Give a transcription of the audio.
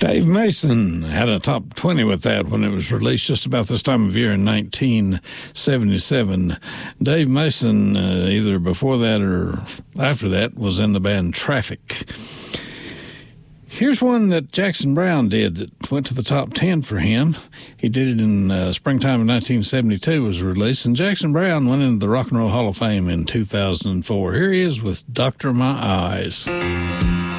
Dave Mason had a top 20 with that when it was released just about this time of year in 1977. Dave Mason, either before that or after that, was in the band Traffic. Here's one that Jackson Browne did that went to the top 10 for him. He did it in springtime of 1972 was released, and Jackson Browne went into the Rock and Roll Hall of Fame in 2004. Here he is with Doctor My Eyes.